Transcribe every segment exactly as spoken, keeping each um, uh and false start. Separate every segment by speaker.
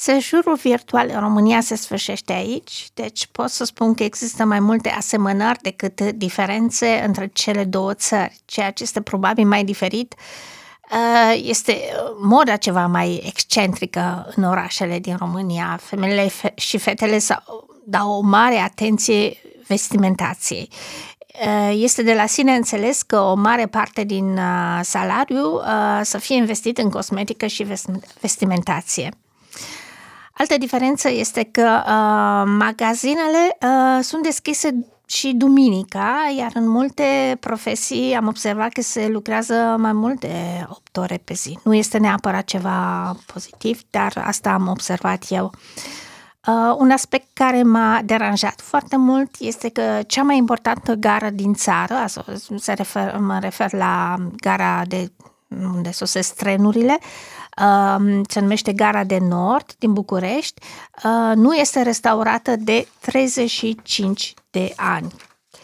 Speaker 1: Sejurul virtual în România se sfârșește aici, deci pot să spun că există mai multe asemănări decât diferențe între cele două țări. Ceea ce este probabil mai diferit este moda ceva mai excentrică în orașele din România. Femeile și fetele dau o mare atenție vestimentației. Este de la sine înțeles că o mare parte din salariu să fie investit în cosmetică și vestimentație. Altă diferență este că uh, magazinele uh, sunt deschise și duminica, iar în multe profesii am observat că se lucrează mai mult de opt ore pe zi. Nu este neapărat ceva pozitiv, dar asta am observat eu. Uh, un aspect care m-a deranjat foarte mult este că cea mai importantă gară din țară, asta se refer, mă refer la gara de unde sosesc trenurile, se numește Gara de Nord din București, nu este restaurată de treizeci și cinci de ani.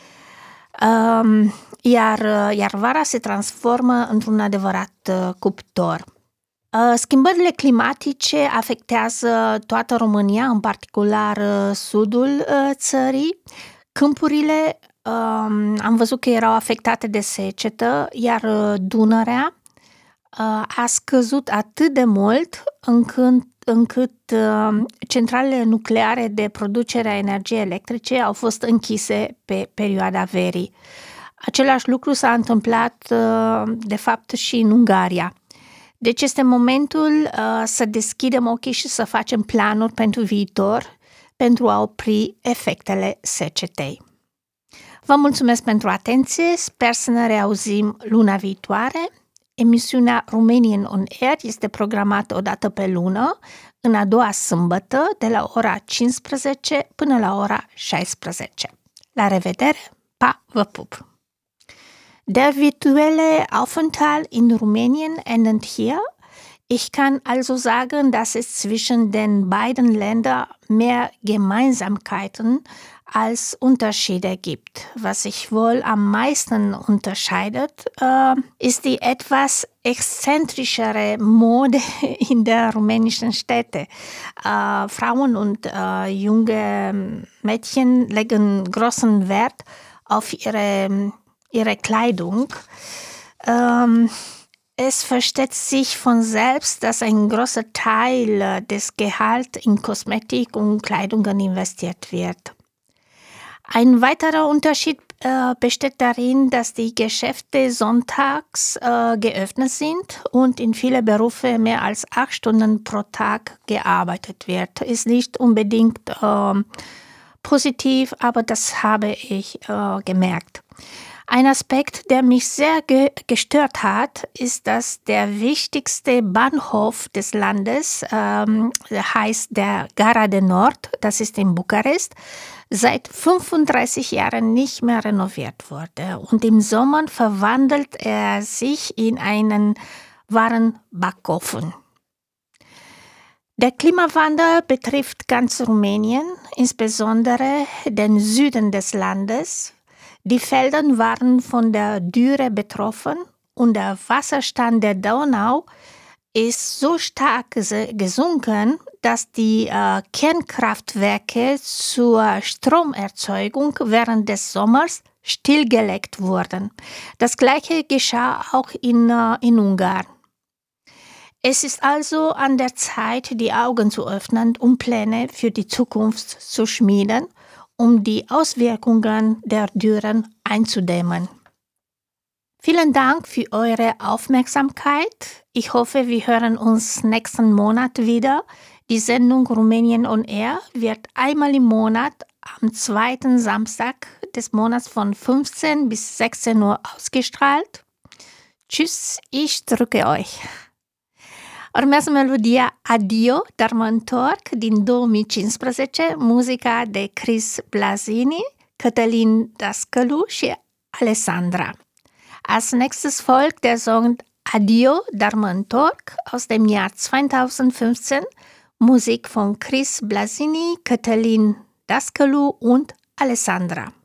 Speaker 1: Iar, iar vara se transformă într-un adevărat cuptor. Schimbările climatice afectează toată România, în particular sudul țării. Câmpurile am văzut că erau afectate de secetă, iar Dunărea a scăzut atât de mult încât, încât uh, centralele nucleare de producere a energiei electrice au fost închise pe perioada verii. Același lucru s-a întâmplat, uh, de fapt, și în Ungaria. Deci este momentul uh, să deschidem ochii și să facem planuri pentru viitor, pentru a opri efectele secetei. Vă mulțumesc pentru atenție, sper să ne reauzim luna viitoare. Emisiunea Romanian on Air este programată o dată pe lună, în a doua sâmbătă, de la ora cincisprezece până la ora șaisprezece. La revedere, pa, vă pup! Der virtuelle Aufenthalt in Rumänien endet hier. Ich kann also sagen, dass es zwischen den beiden Ländern mehr Gemeinsamkeiten als Unterschiede gibt. Was sich wohl am meisten unterscheidet, äh, ist die etwas exzentrischere Mode in der rumänischen Städte. Äh, Frauen und äh, junge Mädchen legen großen Wert auf ihre, ihre Kleidung. Ähm, Es versteht sich von selbst, dass ein großer Teil des Gehalts in Kosmetik und Kleidungen investiert wird. Ein weiterer Unterschied äh, besteht darin, dass die Geschäfte sonntags äh, geöffnet sind und in vielen Berufen mehr als acht Stunden pro Tag gearbeitet wird. Ist nicht unbedingt äh, positiv, aber das habe ich äh, gemerkt. Ein Aspekt, der mich sehr ge- gestört hat, ist, dass der wichtigste Bahnhof des Landes, ähm, heißt der Gara de Nord, das ist in Bukarest, seit fünfunddreißig Jahren nicht mehr renoviert wurde. Und im Sommer verwandelt er sich in einen wahren Backofen. Der Klimawandel betrifft ganz Rumänien, insbesondere den Süden des Landes. Die Felder waren von der Dürre betroffen und der Wasserstand der Donau ist so stark gesunken, dass die äh, Kernkraftwerke zur Stromerzeugung während des Sommers stillgelegt wurden. Das Gleiche geschah auch in, äh, in Ungarn. Es ist also an der Zeit, die Augen zu öffnen, um Pläne für die Zukunft zu schmieden, um die Auswirkungen der Dürren einzudämmen. Vielen Dank für eure Aufmerksamkeit. Ich hoffe, wir hören uns nächsten Monat wieder. Die Sendung Rumänien on Air wird einmal im Monat am zweiten Samstag des Monats von fünfzehn bis sechzehn Uhr ausgestrahlt. Tschüss, ich drücke euch. Urmează melodia Adio, dar mă întorc din două mii cincisprezece, muzica de Chris Blazini, Cătălin Dascălu și Alessandra. Als nächstes folgt der Song Adio, dar mă întorc aus dem Jahr zweitausendfünfzehn, Musik von Chris Blazini, Cătălin Dascălu und Alessandra.